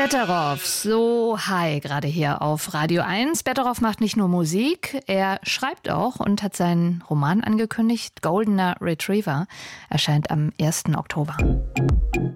Betteroff, so hi, gerade hier auf Radio 1. Betteroff macht nicht nur Musik, er schreibt auch und hat seinen Roman angekündigt. Goldener Retriever erscheint am 1. Oktober.